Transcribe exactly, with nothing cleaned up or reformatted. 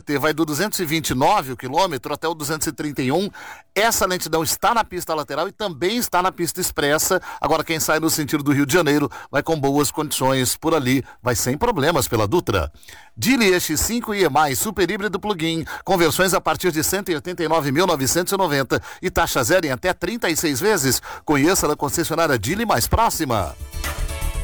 T vai do duzentos e vinte e nove o quilômetro até o duzentos e trinta e um. Essa lentidão está na pista lateral e também está na pista expressa. Agora, quem sai no sentido do Rio de Janeiro vai com boas condições por ali, vai sem problemas pela Dutra. Geely E X cinco e E+, super híbrido plug-in, conversões a partir de cento e oitenta e nove mil novecentos e noventa e taxa zero em até trinta e seis vezes. Conheça a concessionária Geely mais próxima.